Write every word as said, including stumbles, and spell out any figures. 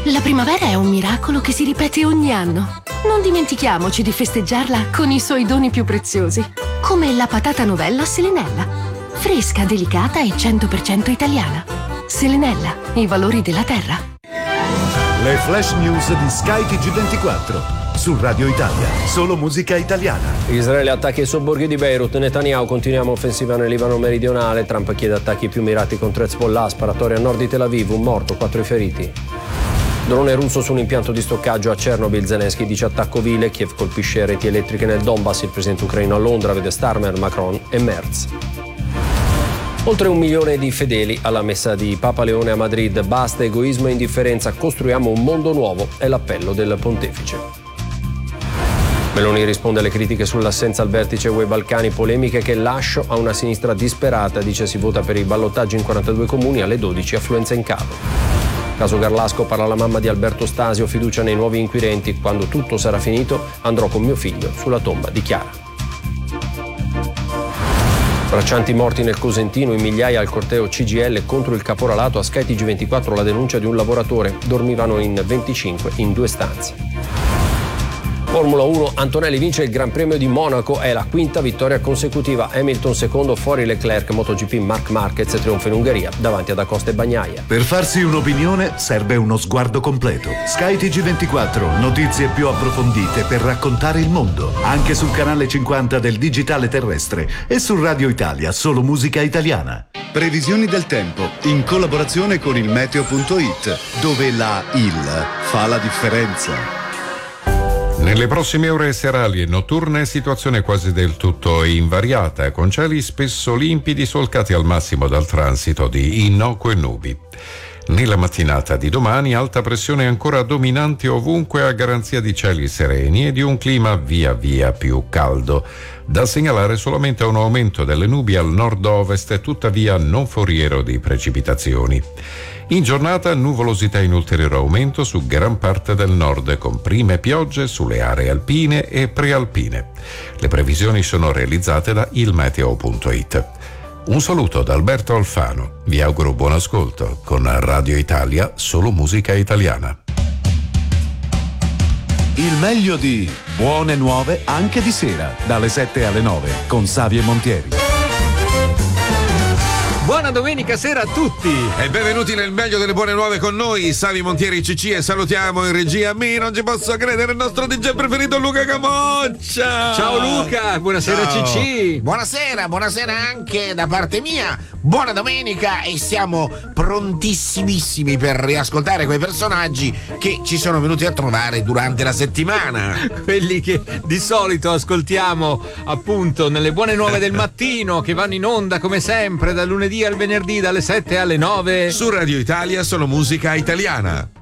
La primavera è un miracolo che si ripete ogni anno. Non dimentichiamoci di festeggiarla con i suoi doni più preziosi, come la patata novella Selenella. Fresca, delicata e cento per cento italiana. Selenella, i valori della terra. Le flash news di Sky T G ventiquattro. Su Radio Italia, solo musica italiana. Israele attacchi ai sobborghi di Beirut. Netanyahu continuiamo offensiva nel Libano meridionale. Trump chiede attacchi più mirati contro Hezbollah. Sparatoria a nord di Tel Aviv, un morto, quattro i feriti. Drone russo su un impianto di stoccaggio a Chernobyl. Zelensky dice attacco vile. Kiev colpisce reti elettriche nel Donbass. Il presidente ucraino a Londra vede Starmer, Macron e Merz. Oltre un milione di fedeli alla messa di Papa Leone a Madrid. Basta egoismo e indifferenza, costruiamo un mondo nuovo, è l'appello del pontefice. Meloni risponde alle critiche sull'assenza al vertice U E Balcani, polemiche che lascio a una sinistra disperata, dice si vota per i ballottaggi in quarantadue comuni, alle dodici affluenza in calo. Caso Garlasco, parla la mamma di Alberto Stasio, fiducia nei nuovi inquirenti, quando tutto sarà finito andrò con mio figlio sulla tomba di Chiara. Braccianti morti nel Cosentino, in migliaia al corteo C G I L contro il caporalato. A Sky T G ventiquattro la denuncia di un lavoratore, dormivano in venticinque in due stanze. Formula uno, Antonelli vince il Gran Premio di Monaco, è la quinta vittoria consecutiva. Hamilton secondo, fuori Leclerc. MotoGP, Marc Marquez trionfa in Ungheria davanti ad Acosta e Bagnaia. Per farsi un'opinione serve uno sguardo completo. Sky T G ventiquattro, notizie più approfondite per raccontare il mondo, anche sul canale cinquanta del digitale terrestre e su Radio Italia, solo musica italiana. Previsioni del tempo in collaborazione con il meteo punto it, dove la il fa la differenza. Nelle prossime ore serali e notturne situazione quasi del tutto invariata, con cieli spesso limpidi solcati al massimo dal transito di innocue nubi. Nella mattinata di domani alta pressione ancora dominante ovunque a garanzia di cieli sereni e di un clima via via più caldo. Da segnalare solamente un aumento delle nubi al nord-ovest, tuttavia non foriero di precipitazioni. In giornata nuvolosità in ulteriore aumento su gran parte del nord, con prime piogge sulle aree alpine e prealpine. Le previsioni sono realizzate da il meteo punto it. Un saluto da Alberto Alfano. Vi auguro buon ascolto con Radio Italia, solo musica italiana. Il meglio di Buone Nuove anche di sera, dalle sette alle nove, con Savio e Montieri. Buona domenica sera a tutti e benvenuti nel meglio delle buone nuove con noi, Savi Montieri C C, e salutiamo in regia me, non ci posso credere, il nostro D J preferito Luca Camoccia. Ciao Luca, buonasera. Ciao. C C. Buonasera, buonasera anche da parte mia, buona domenica, e siamo prontissimissimi per riascoltare quei personaggi che ci sono venuti a trovare durante la settimana. Quelli che di solito ascoltiamo appunto nelle buone nuove del mattino, che vanno in onda come sempre dal lunedì al venerdì dalle sette alle nove su Radio Italia, solo musica italiana.